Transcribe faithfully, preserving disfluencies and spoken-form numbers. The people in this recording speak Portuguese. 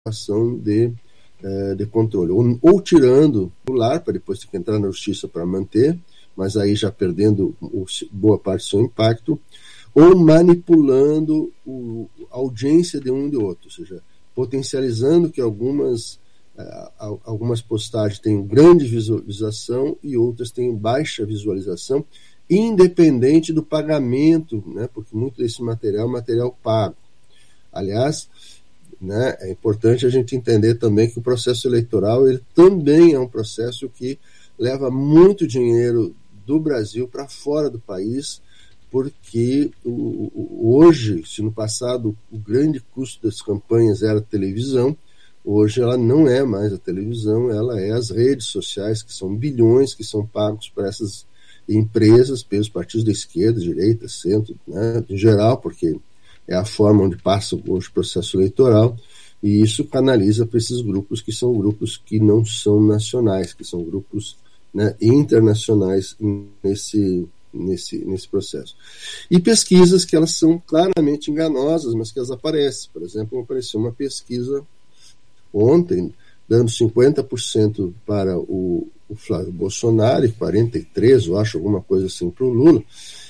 ação de, eh, de controle, ou, ou tirando do lar, para depois ter que entrar na justiça para manter, mas aí já perdendo o, boa parte do seu impacto, ou manipulando o, a audiência de um e de outro, ou seja, potencializando que algumas, uh, algumas postagens tenham grande visualização e outras tenham baixa visualização, independente do pagamento, né, porque muito desse material é material pago. Aliás, né, é importante a gente entender também que o processo eleitoral ele também é um processo que leva muito dinheiro do Brasil para fora do país, porque o, o, hoje, se no passado o grande custo das campanhas era a televisão, hoje ela não é mais a televisão, ela é as redes sociais, que são bilhões que são pagos para essas empresas, pelos partidos da esquerda, direita, centro, né, em geral, porque é a forma onde passa hoje o processo eleitoral, e isso canaliza para esses grupos que são grupos que não são nacionais, que são grupos, né, internacionais nesse, nesse, nesse processo. E pesquisas que elas são claramente enganosas, mas que elas aparecem. Por exemplo, apareceu uma pesquisa ontem, dando cinquenta por cento para o, o Flávio Bolsonaro e quarenta e três por cento, eu acho, alguma coisa assim, para o Lula.